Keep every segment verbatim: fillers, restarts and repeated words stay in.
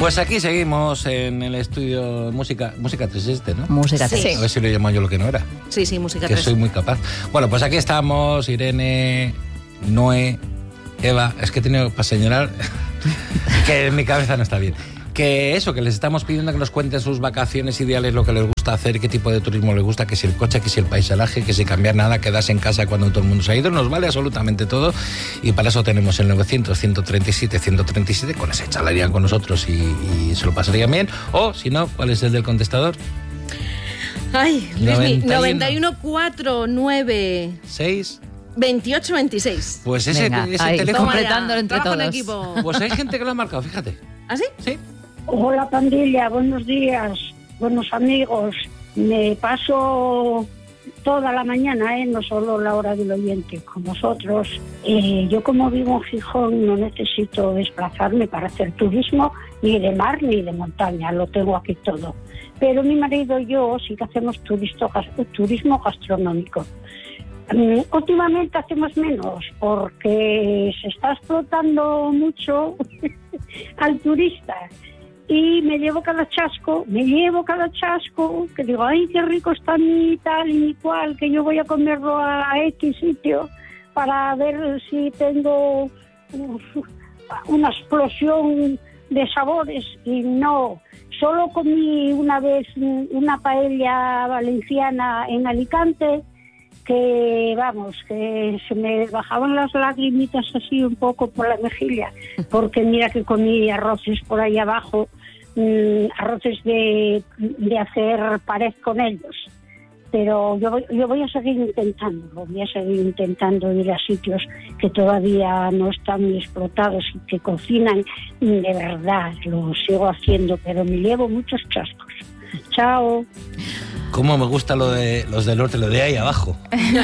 Pues aquí seguimos en el estudio Música Música tres este, ¿no? Música tres. Sí. A ver si lo llamo yo lo que no era. Sí, sí, Música Que tres. soy muy capaz. Bueno, pues aquí estamos, Irene, Noé, Eva. Es que he tenido para señalar que en mi cabeza no está bien. Que eso, que les estamos pidiendo que nos cuenten sus vacaciones ideales, lo que les gusta hacer, qué tipo de turismo les gusta, que si el coche, que si el paisaje, que si cambiar nada, quedarse en casa cuando todo el mundo se ha ido, nos vale absolutamente todo. Y para eso tenemos el novecientos, ciento treinta y siete, ciento treinta y siete, con ese charlarían con nosotros y, y se lo pasarían bien. O, si no, ¿cuál es el del contestador? Ay, Luismi, noventa y uno. noventa y uno, cuatro, nueve, ¿seis? veintiocho, veintiséis. Pues ese, Venga, ese ahí, teléfono... completándolo entre Trabajo en todos. equipo. Pues hay gente que lo ha marcado, fíjate. ¿Ah, sí? Sí. Hola pandilla, buenos días, buenos amigos. Me paso toda la mañana, ¿eh? No solo la hora del oyente, con vosotros. Eh, yo como vivo en Gijón no necesito desplazarme para hacer turismo ni de mar ni de montaña, lo tengo aquí todo. Pero mi marido y yo sí que hacemos turisto, turismo gastronómico. Um, últimamente hacemos menos porque se está explotando mucho al turista. Y me llevo cada chasco, me llevo cada chasco, que digo, ay, qué rico está mi tal y mi cual, que yo voy a comerlo a X sitio para ver si tengo uf, una explosión de sabores. Y no, solo comí una vez una paella valenciana en Alicante, que vamos, que se me bajaban las lagrimitas así un poco por la mejilla, porque mira que comí arroces por ahí abajo, mmm, arroces de, de hacer pared con ellos. Pero yo voy, yo voy a seguir intentándolo, voy a seguir intentando ir a sitios que todavía no están muy explotados y que cocinan de verdad, lo sigo haciendo, pero me llevo muchos chascos. Chao. Cómo me gusta lo de los del norte, lo de ahí abajo.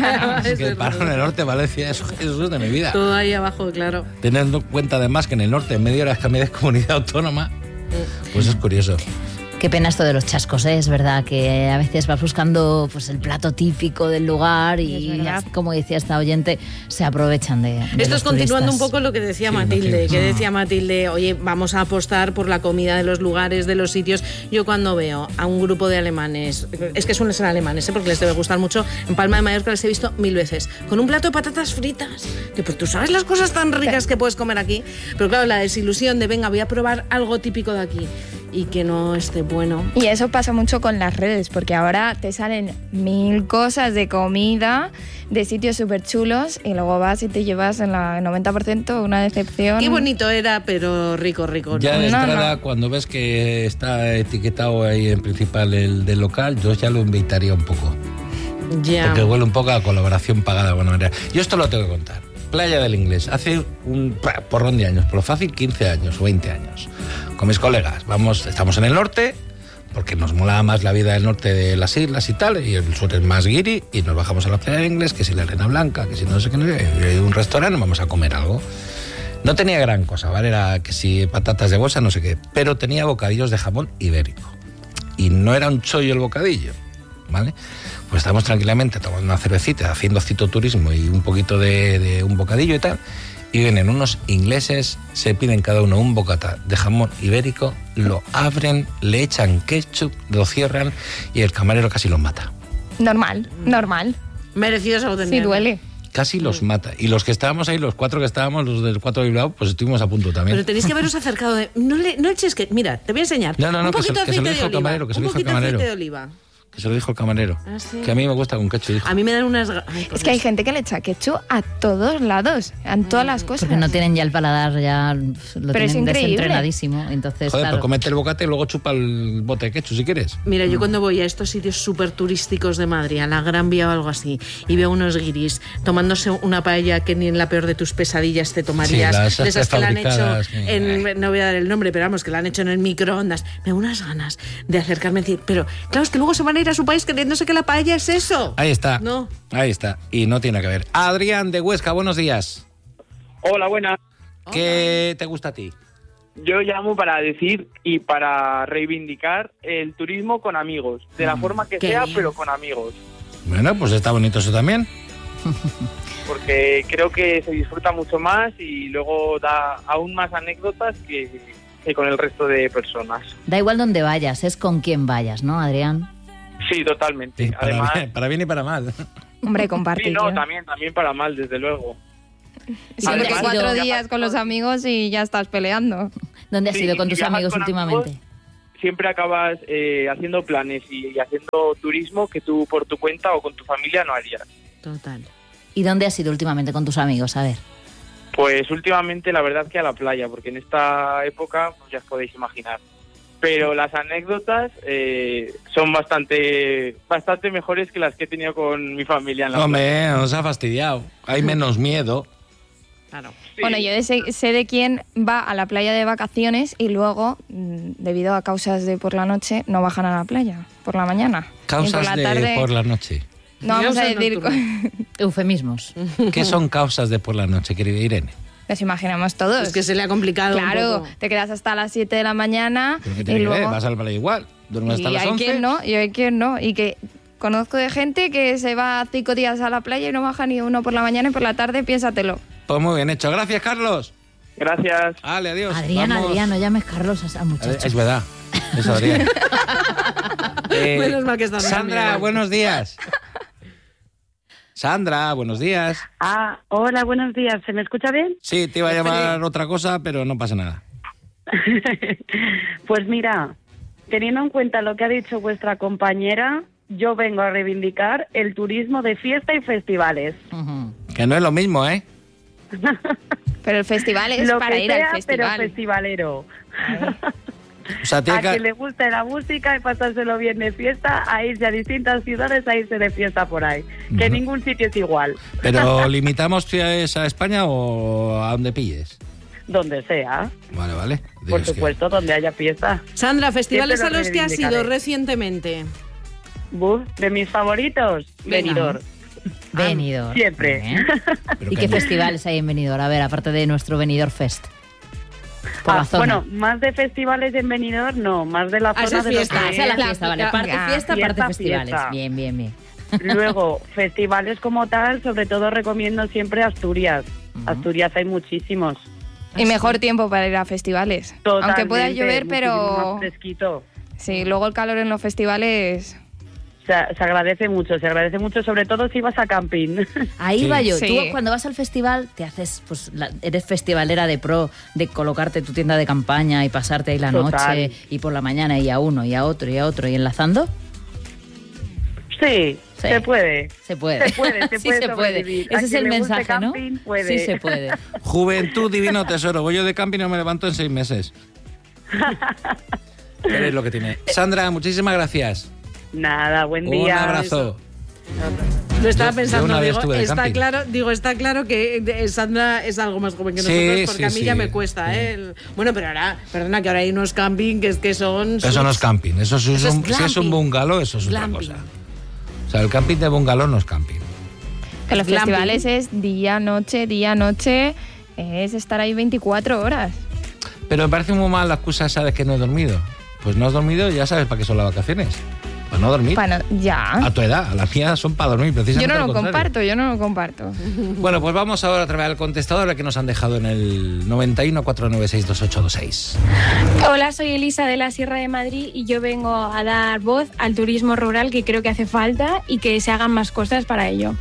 Es que para en el norte, Valencia, eso, eso es de mi vida. Todo ahí abajo, claro. Teniendo en cuenta además que en el norte, en media hora es cambiar de comunidad autónoma, pues es curioso. Qué pena esto de los chascos, ¿eh? Es verdad que a veces vas buscando pues el plato típico del lugar y, como decía esta oyente, se aprovechan de, de Esto los es continuando turistas. un poco lo que decía Sí, Matilde, imagino. que decía Matilde, oye, vamos a apostar por la comida de los lugares, de los sitios. Yo cuando veo a un grupo de alemanes, es que suelen ser alemanes, ¿eh? Porque les debe gustar mucho, en Palma de Mallorca les he visto mil veces, con un plato de patatas fritas, que pues tú sabes las cosas tan ricas que puedes comer aquí, pero claro, la desilusión de venga, voy a probar algo típico de aquí y que no esté bueno. Y eso pasa mucho con las redes, porque ahora te salen mil cosas de comida, de sitios súper chulos, y luego vas y te llevas en la el noventa por ciento una decepción. Qué bonito era, pero rico, rico. Ya de No, entrada, no. cuando ves que está etiquetado ahí en principal el del local, yo ya lo invitaría un poco. Ya. Porque huele un poco a colaboración pagada de alguna manera. Yo esto lo tengo que contar. Playa del Inglés, hace un porrón de años, pero fácil quince años o veinte años, con mis colegas. Vamos, estamos en el norte, porque nos molaba más la vida del norte de las islas y tal, y el sur es más guiri, y nos bajamos a la Playa del Inglés, que si la arena blanca, que si no sé qué, no sé, y hay un restaurante, vamos a comer algo. No tenía gran cosa, ¿vale? Era que si patatas de bolsa, no sé qué, pero tenía bocadillos de jamón ibérico. Y no era un chollo el bocadillo, ¿vale? Pues estamos tranquilamente tomando una cervecita, haciendo citoturismo y un poquito de, de un bocadillo y tal, y vienen unos ingleses, se piden cada uno un bocata de jamón ibérico, lo abren, le echan ketchup, lo cierran y el camarero casi los mata. Normal, normal. Merecido se lo Sí tendrían. duele. Casi los mata. Y los que estábamos ahí, los cuatro que estábamos, los del cuatro de Bilbao, pues estuvimos a punto también. Pero tenéis que haberos acercado de... No, le, no eches que... Mira, te voy a enseñar. No, no, no, un que poquito se- de que se lo aceite dijo de el oliva. camarero, que se un lo dijo el poquito de aceite camarero. de oliva. Que se lo dijo el camarero. ¿Ah, sí? Que a mí me gusta con ketchup, dijo. A mí me dan unas... Ay, por Es que hay Dios. gente que le echa ketchup a todos lados, en todas las cosas. Porque no tienen ya el paladar, ya lo Pero es tienen increíble. desentrenadísimo. Entonces, Joder, claro. pues comete el bocata y luego chupa el bote de ketchup si quieres. Mira, yo cuando voy a estos sitios súper turísticos de Madrid, a la Gran Vía o algo así, y veo unos guiris tomándose una paella que ni en la peor de tus pesadillas te tomarías, Sí, las de esas que la han hecho fabricadas, sí. en... No voy a dar el nombre, pero vamos, que la han hecho en el microondas. Me da unas ganas de acercarme y decir, pero claro, es que luego se van a ir a su país creyéndose que la paella es eso. Ahí está. No. Ahí está. Y no tiene que ver. Adrián de Huesca, buenos días. Hola, buenas. ¿Qué te gusta a ti? Yo llamo para decir y para reivindicar el turismo con amigos, de la forma que Qué sea, bien. pero con amigos. Bueno, pues está bonito eso también. Porque creo que se disfruta mucho más y luego da aún más anécdotas que, que con el resto de personas. Da igual dónde vayas, es con quién vayas, ¿no, Adrián? Sí, totalmente. Sí, para, Además, bien, para bien y para mal. Hombre, compartir. sí, no, también, también para mal, desde luego. Sí, ¿Dónde porque has cuatro ido? días con los amigos y ya estás peleando. ¿Dónde has Sí, ido con si tus viajas amigos con últimamente? amigos, siempre acabas eh, haciendo planes y, y haciendo turismo que tú por tu cuenta o con tu familia no harías. Total. ¿Y dónde has ido últimamente con tus amigos? A ver. Pues últimamente la verdad que a la playa, porque en esta época pues ya os podéis imaginar. Pero las anécdotas eh, son bastante bastante mejores que las que he tenido con mi familia en la playa. Hombre, nos ha fastidiado. Hay menos miedo. Claro. Sí. Bueno, yo de sé, sé de quién va a la playa de vacaciones y luego, mm, debido a causas de por la noche, no bajan a la playa por la mañana. Y Causas por la de tarde, por la noche. no vamos a Causas decir... nocturnas. Eufemismos. ¿Qué son causas de por la noche, querida Irene? Nos imaginamos todos. Es que se le ha complicado un Claro, poco. te quedas hasta las siete de la mañana ¿Pero qué y tiene que ver? luego... Vas a la playa igual. Duermes hasta y las hay once. quien no, y hay quien no. Y que conozco de gente que se va cinco días a la playa y no baja ni uno por la mañana y por la tarde, piénsatelo. Pues muy bien hecho. Gracias, Carlos. Gracias. Vale, adiós. Adrián, Vamos. Adrián, no llames Carlos a muchachos. Es verdad. Eso, Adrián. Eh, Menos mal que estás Sandra, amigo. buenos días. Sandra, buenos días. Ah, hola, buenos días. ¿Se me escucha bien? Sí, te iba a llamar otra cosa, pero no pasa nada. Pues mira, teniendo en cuenta lo que ha dicho vuestra compañera, yo vengo a reivindicar el turismo de fiesta y festivales. Ujú. Que no es lo mismo, ¿eh? Pero el festival es lo para que ir sea, al festival. pero festivalero. O sea, tiene A que que... le guste la música y pasárselo bien de fiesta, a irse a distintas ciudades, a irse de fiesta por ahí. Que Ujú. ningún sitio es igual. ¿Pero limitamos ciudades a España o a donde pilles? Donde sea, Vale, vale. por Digo, es que- supuesto, donde haya fiesta. Sandra, festivales Siempre a lo los que has ido reivindicaré. recientemente. Buf, de mis favoritos, Venga. Benidorm. Benidorm. Siempre. Muy bien. pero ¿Y que qué no. festivales hay en Benidorm? A ver, aparte de nuestro Benidorm Fest. Por Ah, la zona. bueno, más de festivales en Benidorm, no, más de la Ah, esa zona es de los fiesta, Ah, que esa es la La- fiesta, vale. la- Parte ah, fiesta, parte fiesta, festivales. fiesta. Bien, bien, bien. Luego, festivales como tal, sobre todo recomiendo siempre Asturias. Ujú. Asturias hay muchísimos. Y mejor tiempo para ir a festivales. Aunque pueda Totalmente, llover, muchísimo pero... más fresquito. Sí, luego el calor en los festivales... Se, se agradece mucho, se agradece mucho, sobre todo si vas a camping. Ahí Sí. va yo. Sí. Tú cuando vas al festival te haces, pues la- eres festivalera de pro, de colocarte tu tienda de campaña y pasarte ahí la Total. noche y por la mañana y a uno y a otro y a otro y enlazando. Sí, Sí. se puede. Se puede. Se puede, se Sí puede se puede. sobrevivir. A Ese es quien el le guste mensaje, ¿no? camping, puede. Sí se puede. Juventud, divino tesoro. Voy yo de camping y no me levanto en seis meses. Pero es lo que tiene. Sandra, muchísimas gracias. Nada, buen Un día. abrazo. Lo estaba Yo- yo pensando, una vez digo, estuve de está camping. claro, digo, está claro que eh, Sandra es algo más joven que Sí, nosotros, porque sí, a mí sí. ya me cuesta, ¿eh? El- Bueno, pero ahora, perdona, que ahora hay unos camping que es que son... Eso no es camping. Eso, sí es Eso es un, si es un glamping. bungalow, eso es Glamping. otra cosa. O sea, el camping de bungalow no es camping. Que los Glamping. festivales es día, noche, día, noche. Es estar ahí veinticuatro horas. Pero me parece muy mal la excusa esa de que no he dormido. Pues no has dormido, ya sabes para qué son las vacaciones. Para no dormir. Bueno, ya. A tu edad, a las mías son para dormir, Yo precisamente. no al lo contrario. comparto, yo no lo comparto. Bueno, pues vamos ahora a través del contestador que nos han dejado en el noventa y uno, cuatrocientos noventa y seis, veintiocho veintiséis. Hola, soy Elisa de la Sierra de Madrid y yo vengo a dar voz al turismo rural que creo que hace falta y que se hagan más cosas para ello.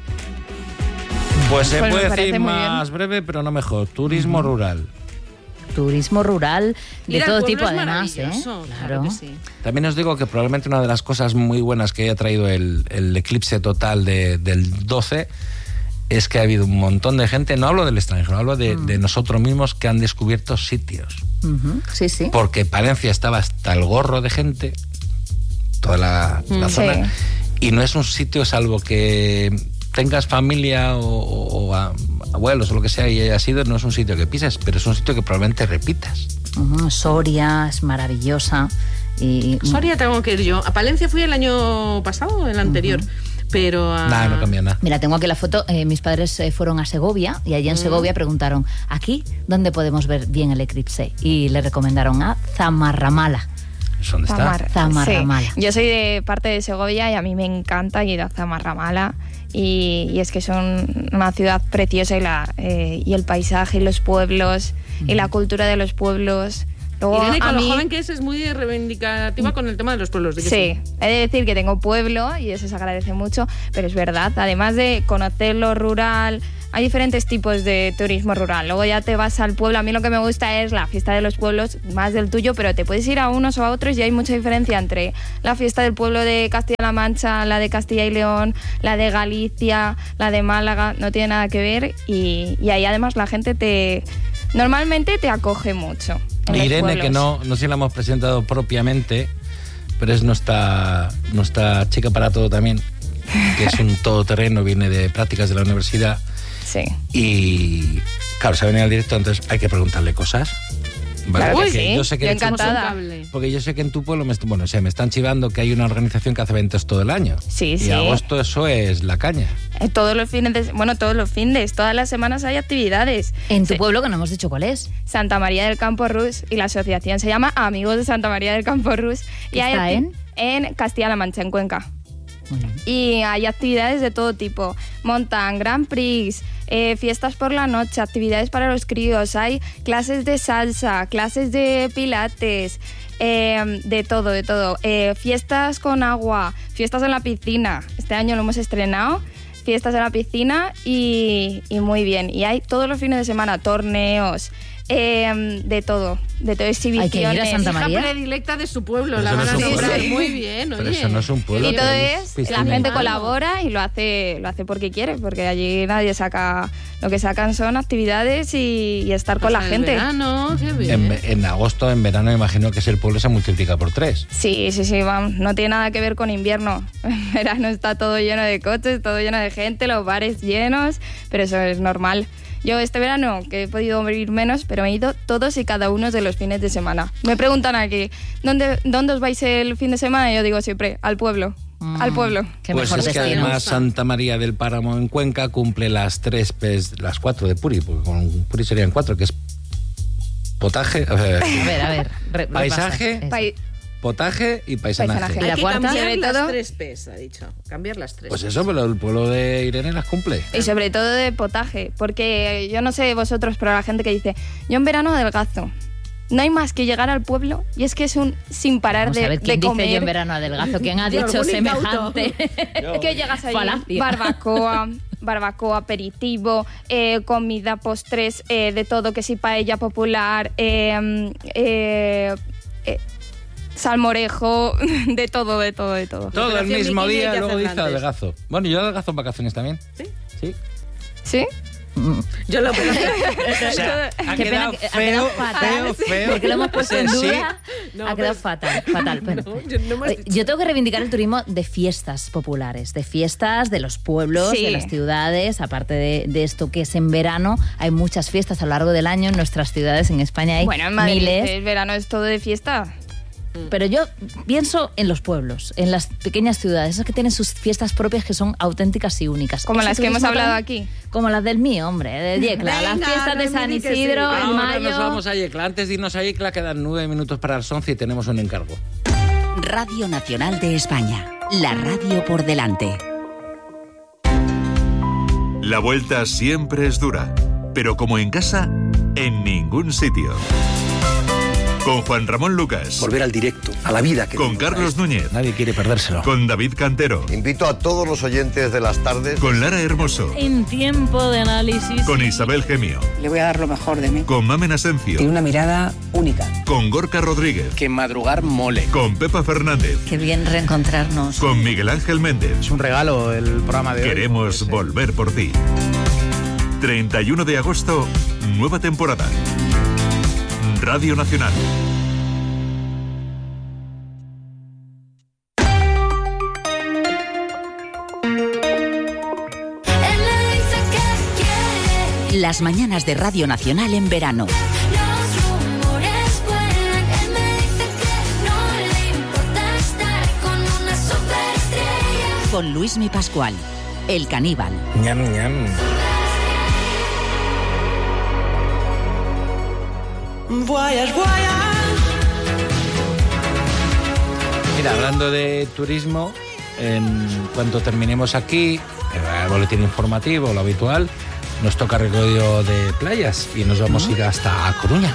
Pues se Pues me puede parece decir muy bien. más breve, pero no mejor. Turismo rural. Turismo rural de Ir al todo pueblo tipo, es además, ¿eh? maravilloso, Claro. que sí. También os digo que probablemente una de las cosas muy buenas que haya traído el, el eclipse total de- del doce es que ha habido un montón de gente, no hablo del extranjero, hablo de, de nosotros mismos que han descubierto sitios. Ujú, sí, sí. Porque Palencia estaba hasta el gorro de gente, toda la, la Mm, zona, sí. y no es un sitio salvo que tengas familia o, o- o a- abuelos o lo que sea y hayas ido, no es un sitio que pises, pero es un sitio que probablemente repitas. Ujú, Soria es maravillosa. Y, Soria tengo que ir yo. A Palencia fui el año pasado o el anterior, pero... a- Nada, no cambia nada. Mira, tengo aquí la foto. eh, mis padres eh, fueron a Segovia y allí en Segovia preguntaron, ¿aquí dónde podemos ver bien el eclipse? Y le recomendaron a Zamarramala. ¿Dónde está? Zamar- Zamarramala. Sí. Yo soy de parte de Segovia y a mí me encanta ir a Zamarramala. Y, y es que son una ciudad preciosa y, la, eh, y el paisaje y los pueblos y la cultura de los pueblos Luego, Irene, con a lo mí, joven que es, es muy reivindicativa con el tema de los pueblos. ¿De que sí, he de decir que tengo pueblo y eso se agradece mucho, pero es verdad, además de conocer lo rural, hay diferentes tipos de turismo rural. Luego ya te vas al pueblo, a mí lo que me gusta es la fiesta de los pueblos, más del tuyo, pero te puedes ir a unos o a otros y hay mucha diferencia entre la fiesta del pueblo de Castilla-La Mancha, la de Castilla y León, la de Galicia, la de Málaga, no tiene nada que ver y, y ahí además la gente te normalmente te acoge mucho. Irene, que no, no sé si la hemos presentado propiamente, pero es nuestra, nuestra chica para todo también, que es un todoterreno, viene de prácticas de la universidad. Sí. Y claro, se ha venido al directo, entonces hay que preguntarle cosas. Vale, claro que porque sí, yo sé que yo en tu- encantada. Porque yo sé que en tu pueblo, me, est- bueno, o sea, me están chivando que hay una organización que hace eventos todo el año. Sí, y sí. agosto eso es la caña. Eh, Todos los fines, de, bueno, todos los fines, todas las semanas hay actividades. En tu Sí. pueblo, que no hemos dicho cuál es. Santa María del Campo Rus y la asociación se llama Amigos de Santa María del Campo Rus. Y hay ¿Está acti- en Castilla-La Mancha, en Cuenca. Muy bien. Y hay actividades de todo tipo, montan Grand Prix, eh, fiestas por la noche, actividades para los críos, hay clases de salsa, clases de pilates, eh, de todo, de todo. Eh, fiestas con agua, fiestas en la piscina, este año lo hemos estrenado, fiestas en la piscina y, y muy bien. Y hay todos los fines de semana torneos, eh, de todo, de todo, exhibiciones. Hay que ir a Santa Hija María. predilecta de su pueblo, Pero la eso no van a es un nombrar pueblo. muy bien, oye. Pero eso no es un pueblo. Y todo tenemos es, piscina. la gente Claro. colabora y lo hace, lo hace porque quiere, porque allí nadie saca, lo que sacan son actividades y, y estar con la Pasa el gente. verano, qué bien. En, ve- en agosto, en verano, imagino que ese pueblo se multiplica por tres. Sí, sí, sí, vamos, no tiene nada que ver con invierno. En verano está todo lleno de coches, todo lleno de gente, los bares llenos, pero eso es normal. Yo este verano, que he podido ir menos, pero he ido todos y cada uno de los fines de semana. Me preguntan aquí, ¿dónde, ¿dónde os vais el fin de semana? Y yo digo siempre, al pueblo, Mm, al pueblo. Qué Pues mejor es que destino. además Santa María del Páramo en Cuenca cumple las tres, pues, las cuatro de Puri, porque con Puri serían cuatro, que es potaje, o sea, A ver, a ver. re- Paisaje. repasa. Pa- potaje y paisanaje. Paisanaje. ¿Y la Hay que cuarta? cambiar Sobre las todo- tres P's, ha dicho. Cambiar las tres. Pues eso, pero el pueblo de Irene las cumple. Y sobre todo de potaje, porque yo no sé vosotros, pero la gente que dice, yo en verano adelgazo. No hay más que llegar al pueblo y es que es un sin parar Vamos de, a ver, ¿quién de comer. dice yo en verano adelgazo? ¿Quién ha De dicho algún semejante? Es que llegas ahí, Falacia. barbacoa, barbacoa, aperitivo, eh, comida, postres, eh, de todo, que si paella popular, eh, eh, eh, salmorejo, de todo, de todo, de todo. Todo el Operación mismo Bikini hay día, que luego hacerla dice antes. adelgazo. Bueno, yo adelgazo en vacaciones también. ¿Sí? Sí. ¿Sí? Yo lo O sea, ha Qué quedado pena que- ha feo, quedado fatal, feo, feo. Porque lo hemos puesto en Ese sí. duda. No, ha quedado pero- fatal, fatal. Bueno, No, yo no hemos Oye, dicho. yo tengo que reivindicar el turismo de fiestas populares, de fiestas de los pueblos, Sí. de las ciudades. Aparte de, de esto que es en verano, hay muchas fiestas a lo largo del año en nuestras ciudades. En España hay Bueno, en Madrid miles. el verano es todo de fiesta. Pero yo pienso en los pueblos, en las pequeñas ciudades, esas que tienen sus fiestas propias que son auténticas y únicas. Como Ese las que hemos turismo hablado también- aquí. Como las del mío, hombre, de Yecla. Las Venga, fiestas de no me San di que sí. Isidro en Ahora mayo. nos vamos a Yecla. Antes de irnos a Yecla quedan nueve minutos para las once y tenemos un encargo. Radio Nacional de España, la radio por delante. La vuelta siempre es dura, pero como en casa, en ningún sitio. Con Juan Ramón Lucas. Volver al directo, a la vida que Con tenemos. Carlos Núñez. Nadie quiere perdérselo. Con David Cantero. Invito a todos los oyentes de las tardes. Con Lara Hermoso. En tiempo de análisis. Con Isabel Gemio. Le voy a dar lo mejor de mí. Con Mamen Asencio. Tiene una mirada única. Con Gorka Rodríguez. Que madrugar mole. Con Pepa Fernández. Qué bien reencontrarnos. Con Miguel Ángel Méndez. Es un regalo el programa de hoy. Queremos volver por ti. treinta y uno de agosto, nueva temporada. Radio Nacional. Las mañanas de Radio Nacional en verano. Con Luismi Pascual, el caníbal. Ñam, ñam. Mira, hablando de turismo, en cuanto terminemos aquí, el boletín informativo, lo habitual, nos toca recorrido de playas y nos vamos a ir hasta A Coruña.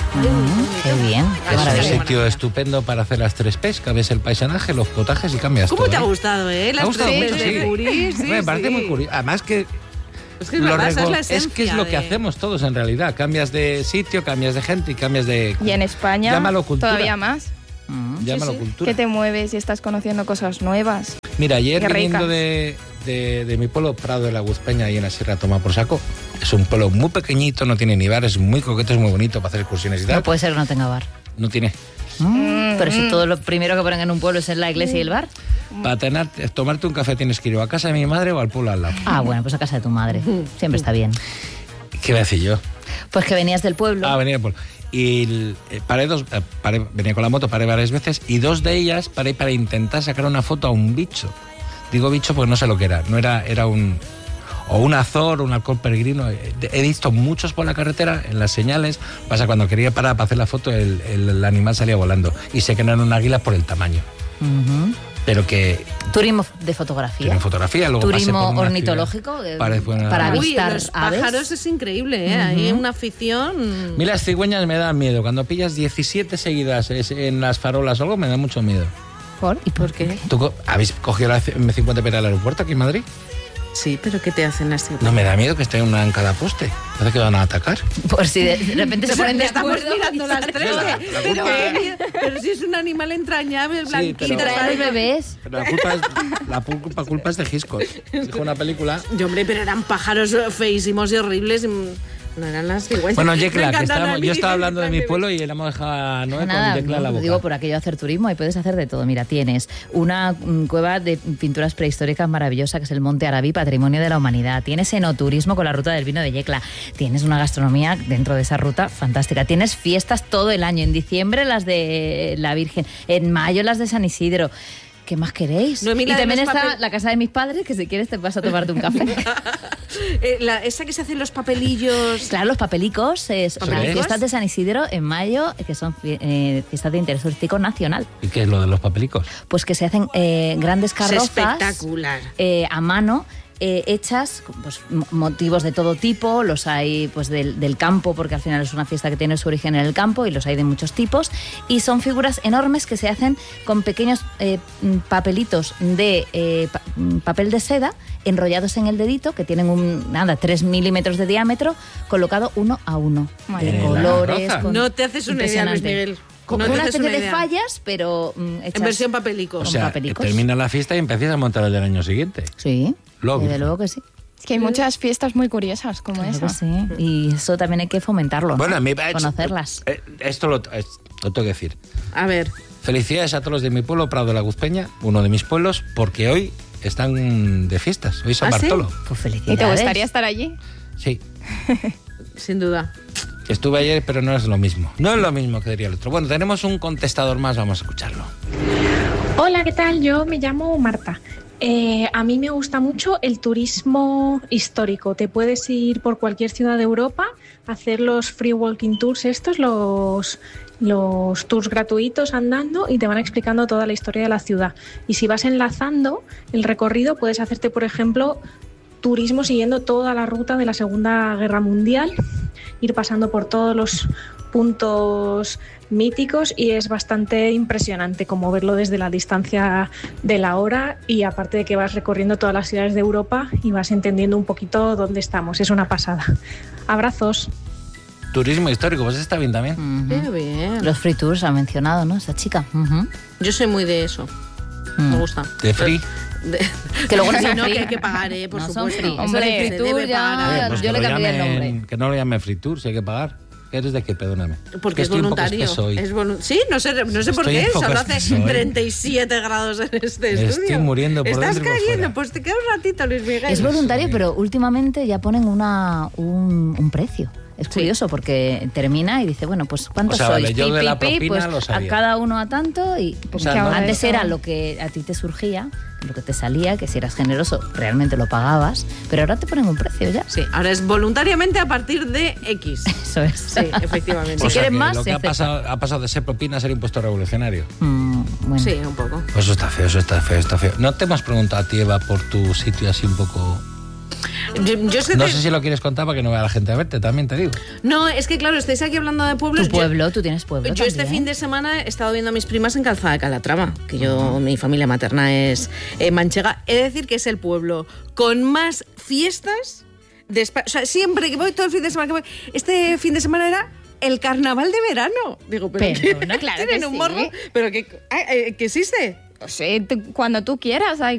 Mm, qué bien. Qué Es maravilla. un sitio estupendo para hacer las tres P's, que ves el paisaje, los potajes y cambias ¿Cómo todo. te ha ¿eh? gustado, eh? Me ha Las gustado tres mucho, de sí. Curí, sí, Me parece sí. muy curioso. Además que... Es que es lo verdad, esa es rego- la es que es esencia lo que de- hacemos todos en realidad. Cambias de sitio, cambias de gente y cambias de... Y en España Llámalo cultura. todavía más. Llámalo cultura. Que te mueves y estás conociendo cosas nuevas. Mira, ayer Qué viniendo ricas. de, de, de mi pueblo, Prado de la Guzpeña, ahí en la Sierra Toma por Saco, es un pueblo muy pequeñito, no tiene ni bar, es muy coqueto, es muy bonito para hacer excursiones y tal. No puede ser que no tenga bar. No tiene. Mm, pero si todo lo primero que ponen en un pueblo es en la iglesia y el bar. Para tener, tomarte un café tienes que ir o a casa de mi madre o al pueblo al lado. Ah, bueno, pues a casa de tu madre. Siempre está bien. ¿Qué voy a decir yo? Pues que venías del pueblo. Ah, venía del pueblo. Y el- eh, paré dos, eh, paré- venía con la moto, paré varias veces y dos de ellas paré para intentar sacar una foto a un bicho. Digo bicho porque no sé lo que era. No era, era un... O un azor, un halcón peregrino. He visto muchos por la carretera, en las señales. Pasa cuando quería parar para hacer la foto, el, el- el animal salía volando. Y sé que no era un águila por el tamaño. Ujú. Pero que Turismo de fotografía. tiene fotografía. Luego pasé Turismo por una ornitológico. ciudad. eh, Pare- bueno, para Uy, avistar los aves. pájaros es increíble, ¿eh? Hay una afición... Mira, las cigüeñas me dan miedo. Cuando pillas diecisiete seguidas es- en las farolas o algo, me da mucho miedo. ¿Por? ¿Y por qué? ¿Tú co- habéis cogido la eme cincuenta para ir al aeropuerto aquí en Madrid? Sí, pero ¿qué te hacen así? No me da miedo que esté una en cada poste. Parece que van a atacar. Por si de, de repente se ponen de Estamos acuerdo. mirando las tres. La- ¿eh? la pero, culpa- qué- pero si es un animal entrañable, blanquito. pero- Trae a los bebés. Pero la culpa es, la culpa, culpa es de Hitchcock. Dijo una película. Yo, hombre, pero eran pájaros feísimos y horribles. y No eran las cigüeñas. Bueno, Me Yecla, que encantan estábamos, a mí. yo estaba hablando de mi pueblo y le hemos dejado a Noé Nada, con Yecla en la no, boca. digo por aquello de hacer turismo y puedes hacer de todo. Mira, tienes una mm, cueva de pinturas prehistóricas maravillosa que es el Monte Arabí, Patrimonio de la Humanidad. Tienes enoturismo con la ruta del vino de Yecla. Tienes una gastronomía dentro de esa ruta fantástica. Tienes fiestas todo el año. En diciembre las de la Virgen, en mayo las de San Isidro. ¿Qué más queréis? Noemí, la y de también los está papel- la casa de mis padres, que si quieres te vas a tomarte un café. Eh, la- esa que se hacen los papelillos. Claro, los papelicos, es las ¿Papelicos? fiestas de San Isidro en mayo, que son fie- eh, fiestas de interés turístico nacional. ¿Y qué es lo de los papelicos? Pues que se hacen eh, grandes Es carrozas espectacular. eh, a mano, eh, hechas, pues, m- motivos de todo tipo. Los hay pues del, del campo, porque al final es una fiesta que tiene su origen en el campo, y los hay de muchos tipos. Y son figuras enormes que se hacen con pequeños eh, mm, papelitos de eh, pa- mm, papel de seda enrollados en el dedito, que tienen un nada tres milímetros de diámetro, colocado uno a uno. Madre De mía. colores. ¿En la con- No te haces una idea, Luis impresionante. Miguel. Como No te una haces especie una de idea. fallas, pero mm, hechas En versión papelico. O con sea, papelicos. termina la fiesta y empiezas a montar el del año siguiente. Sí, Lo desde mismo. luego que sí. Es que hay muchas fiestas muy curiosas como Claro esa. que sí. Y eso también hay que fomentarlo, ¿no? Bueno, a mí... Conocerlas. Eh, Esto lo, es- lo tengo que decir. A ver. Felicidades a todos los de mi pueblo, Prado de la Guzpeña, uno de mis pueblos, porque hoy están de fiestas. Hoy es San ¿Ah, sí? Bartolo. Pues ¿Y felicidades. te gustaría estar allí? Sí. Sin duda. Estuve ayer, pero no es lo mismo. No es lo mismo que diría el otro. Bueno, tenemos un contestador más, vamos a escucharlo. Hola, ¿qué tal? Yo me llamo Marta. Eh, a mí me gusta mucho el turismo histórico. Te puedes ir por cualquier ciudad de Europa, hacer los free walking tours estos, los, los tours gratuitos andando, y te van explicando toda la historia de la ciudad. Y si vas enlazando el recorrido, puedes hacerte, por ejemplo, turismo siguiendo toda la ruta de la Segunda Guerra Mundial, ir pasando por todos los puntos míticos, y es bastante impresionante como verlo desde la distancia de la hora, y aparte de que vas recorriendo todas las ciudades de Europa y vas entendiendo un poquito dónde estamos. Es una pasada. Abrazos. Turismo histórico, pues está bien también. Ujú. Qué bien. Los free tours ha mencionado, ¿no? Esa chica. Ujú. Yo soy muy de eso. Mm. Me gusta. De free. De- Que luego no Sí, son no, free. que hay que pagar, eh, por No son supuesto. free. Eso Hombre, de free se tour debe ya- pagar. Ah, Pues yo que le lo cambiaría el llamen- nombre. Que no lo llamen free tour, si hay que pagar. ¿Eres de qué? Perdóname. Porque Que es estoy un poco voluntario. espeso hoy. Es volu- sí, no sé, no sé por Estoy qué. un poco Solo hace espeso hoy. treinta y siete grados en este Me estudio. estoy muriendo por Estás dentro y por cayendo, fuera. pues te queda un ratito, Luis Miguel. Es voluntario, pero últimamente ya ponen una, un, un precio. Es curioso porque termina y dice, bueno, pues ¿cuántos O sea, sois? vale, yo de la Pi, pi, pi, propina pues lo a sabía. cada uno a tanto, y pues, sea, no- antes eso- era lo que a ti te surgía, lo que te salía, que si eras generoso realmente lo pagabas, pero ahora te ponen un precio ya. Sí, ahora es voluntariamente a partir de X. Eso es. Sí, efectivamente. Si O sea, quieres que más, lo se que ha acepta. pasado, ha pasado de ser propina a ser impuesto revolucionario. Mm, bueno. Sí, un poco. Pues eso está feo, eso está feo, está feo. ¿No te hemos preguntado a ti, Eva, por tu sitio así un poco...? Yo, yo es que no te... sé si lo quieres contar para que no vea la gente a verte, también te digo. No, es que claro, estáis aquí hablando de pueblos. Tu pueblo, yo, tú tienes pueblo Yo también. este fin de semana he estado viendo a mis primas en Calzada de Calatrava, que yo, uh-huh. mi familia materna es eh, manchega. He de decir que es el pueblo con más fiestas de España. O sea, siempre que voy, todo el fin de semana que voy, este fin de semana era el carnaval de verano. Digo, pero, pero ¿qué? no, claro ¿Tienen que un sí. morro? ¿Pero qué, eh, que existe? Sí, tú, cuando tú quieras hay